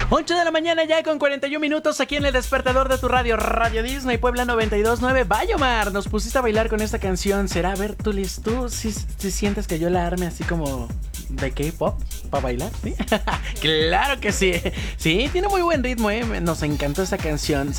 8 de la mañana ya con 41 minutos aquí en el despertador de tu radio, Radio Disney Puebla 92.9. Vaya Omar, nos pusiste a bailar con esta canción. ¿Será? A ver, tú si sientes que yo la arme así como de K-pop para bailar, ¿sí? Claro que sí. Sí, tiene muy buen ritmo, nos encantó esta canción.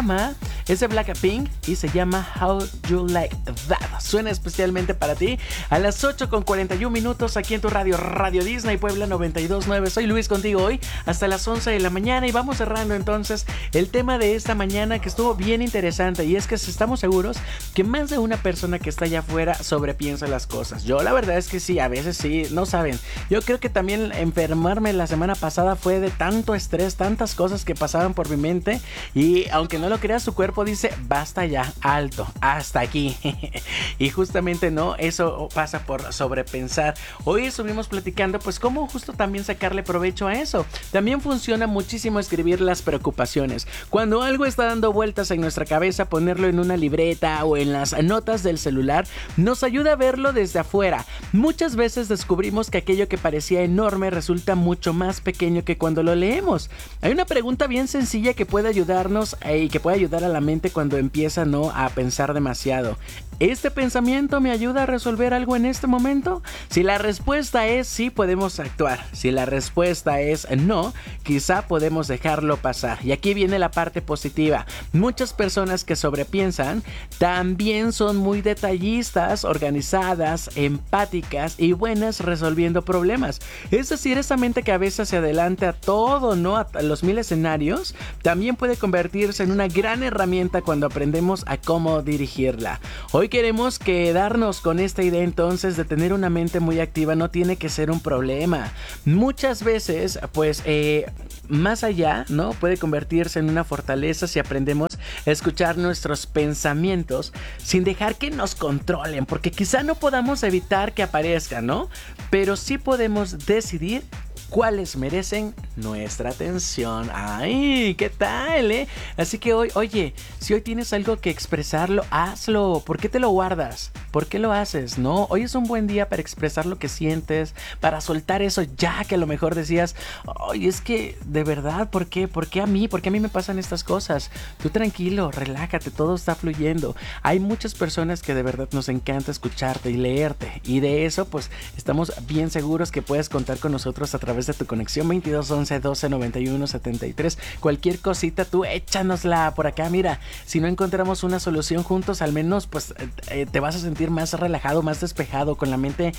Es de Blackpink y se llama How You Like That. Suena especialmente para ti a las 8 con 41 minutos aquí en tu radio, Radio Disney Puebla 92.9. Soy Luis contigo hoy hasta las 11 de la mañana y vamos cerrando entonces el tema de esta mañana, que estuvo bien interesante, y es que estamos seguros que más de una persona que está allá afuera sobrepiensa las cosas. Yo la verdad es que sí, a veces sí, no saben. Yo creo que también enfermarme la semana pasada fue de tanto estrés, tantas cosas que pasaban por mi mente, y aunque no lo creas, su cuerpo dice basta ya, alto, hasta aquí. Y justamente no, eso pasa por sobrepensar. Hoy estuvimos platicando pues cómo justo también sacarle provecho a eso. También funciona muchísimo escribir las preocupaciones. Cuando algo está dando vueltas en nuestra cabeza, ponerlo en una libreta o en las notas del celular nos ayuda a verlo desde afuera. Muchas veces descubrimos que aquello que parecía enorme resulta mucho más pequeño que cuando lo leemos. Hay una pregunta bien sencilla que puede ayudarnos y que puede ayudar a la mente cuando empieza a pensar demasiado. ¿Este pensamiento me ayuda a resolver algo en este momento? Si la respuesta es sí, podemos actuar. Si la respuesta es no, quizá podemos dejarlo pasar. Y aquí viene la parte positiva. Muchas personas que sobrepiensan también son muy detallistas, organizadas, empáticas y buenas resolviendo problemas. Es decir, esa mente que a veces se adelanta a todo, a los 1000 escenarios, también puede convertirse en una gran herramienta cuando aprendemos a cómo dirigirla. Hoy queremos quedarnos con esta idea entonces de tener una mente muy activa. No tiene que ser un problema. Muchas veces, pues, más allá, puede convertirse en una fortaleza si aprendemos a escuchar nuestros pensamientos sin dejar que nos controlen, porque quizá no podamos evitar que aparezcan, pero sí podemos decidir cuáles merecen nuestra atención. ¡Ay! ¿Qué tal, Así que hoy, oye, si hoy tienes algo que expresarlo, hazlo. ¿Por qué te lo guardas? ¿Por qué lo haces? Hoy es un buen día para expresar lo que sientes, para soltar eso ya que a lo mejor decías, oye, es que de verdad, ¿por qué? ¿Por qué a mí? ¿Por qué a mí me pasan estas cosas? Tú tranquilo, relájate, todo está fluyendo. Hay muchas personas que de verdad nos encanta escucharte y leerte, y de eso pues estamos bien seguros que puedes contar con nosotros a través de tu conexión 22 11 12 91 73. Cualquier cosita tú échanosla por acá. Mira, si no encontramos una solución juntos, al menos pues te vas a sentir más relajado, más despejado, con la mente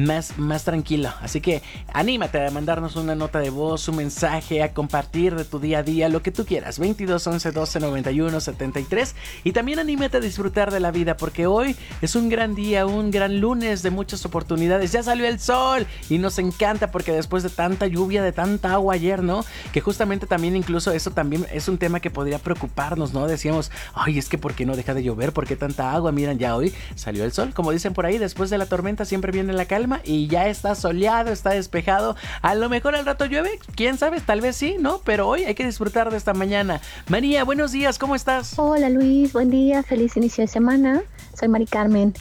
más tranquila. Así que anímate a mandarnos una nota de voz, un mensaje, a compartir de tu día a día, lo que tú quieras. 22 11 12 91 73. Y también anímate a disfrutar de la vida, porque hoy es un gran día, un gran lunes de muchas oportunidades. Ya salió el sol y nos encanta, porque después de tanta lluvia, de tanta agua ayer, que justamente también incluso eso también es un tema que podría preocuparnos, Decíamos, ay, es que ¿por qué no deja de llover? ¿Por qué tanta agua? Miran, ya hoy salió el sol. Como dicen por ahí, después de la tormenta siempre viene la calma, y ya está soleado, está despejado. A lo mejor al rato llueve, quién sabe, tal vez sí, pero hoy hay que disfrutar de esta mañana. María, buenos días, ¿cómo estás? Hola Luis, buen día, feliz inicio de semana. Soy Mari Carmen.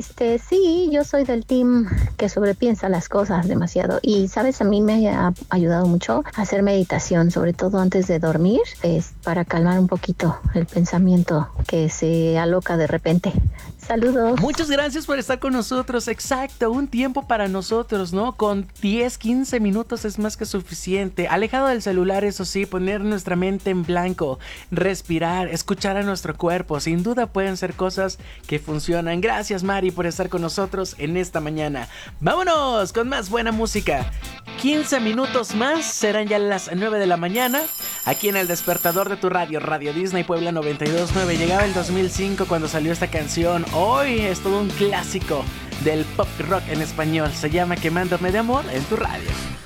Sí, yo soy del team que sobrepiensa las cosas demasiado, y sabes, a mí me ha ayudado mucho a hacer meditación, sobre todo antes de dormir, para calmar un poquito el pensamiento que se aloca de repente. Saludos. Muchas gracias por estar con nosotros. Exacto, un tiempo para nosotros, con 10, 15 minutos es más que suficiente. Alejado del celular, eso sí, poner nuestra mente en blanco, respirar, escuchar a nuestro cuerpo. Sin duda pueden ser cosas que funcionan. Gracias, Mari, por estar con nosotros en esta mañana. Vámonos con más buena música. 15 minutos más, serán ya las 9 de la mañana. Aquí en el despertador de tu radio, Radio Disney Puebla 92.9. Llegaba el 2005 cuando salió esta canción. Hoy es todo un clásico del pop rock en español. Se llama Quemándome de amor en tu radio.